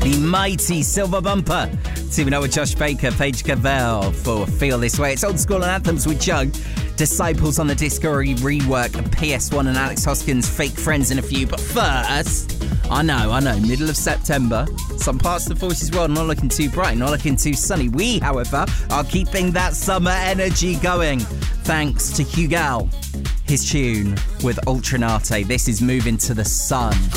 The mighty Silver Bumper. Teaming up with Josh Baker, Paige Cavell for Feel This Way. It's Old School and Anthems with Jug. Disciples on the Discovery rework of PS1 and Alex Hoskins' Fake Friends in a few. But first, I know, middle of September. Some parts of the Voices world not looking too bright, not looking too sunny. We, however, are keeping that summer energy going. Thanks to Hugal, his tune with Ultranate. This is Moving to the Sun.